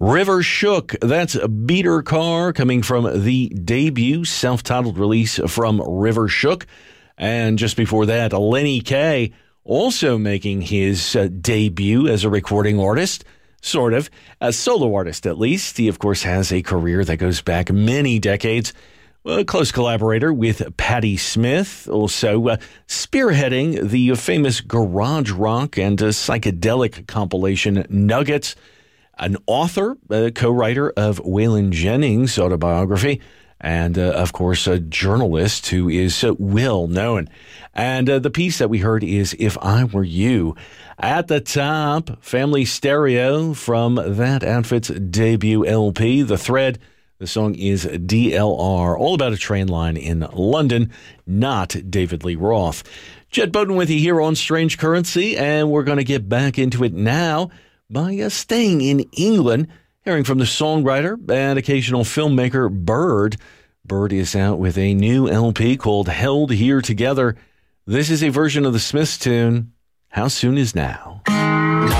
River Shook, that's Beater Car, coming from the debut self-titled release from River Shook. And just before that, Lenny Kaye, also making his debut as a recording artist, sort of, a solo artist at least. He, of course, has a career that goes back many decades. A close collaborator with Patti Smith, also spearheading the famous garage rock and psychedelic compilation Nuggets. An author, a co-writer of Waylon Jennings' autobiography, and, of course, a journalist who is well known. And the piece that we heard is If I Were You. At the top, Family Stereo from that outfit's debut LP, The Thread. The song is DLR, all about a train line in London, not David Lee Roth. Jed Bowden with you here on Strange Currency, and we're going to get back into it now by staying in England, hearing from the songwriter and occasional filmmaker Bird. Bird is out with a new LP called Held Here Together. This is a version of the Smiths tune, How Soon Is Now?